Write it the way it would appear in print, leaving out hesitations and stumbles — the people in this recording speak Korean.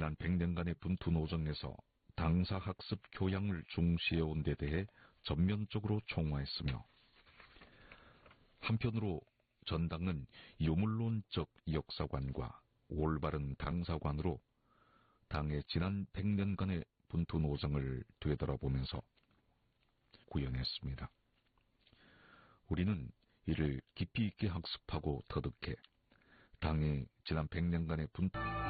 지난 100년간의 분투 노정에서 당사학습 교양을 중시해온 데 대해 전면적으로 총화했으며, 한편으로 전당은 유물론적 역사관과 올바른 당사관으로 당의 지난 100년간의 분투 노정을 되돌아보면서 구현했습니다. 우리는 이를 깊이 있게 학습하고 터득해 당의 지난 100년간의 분투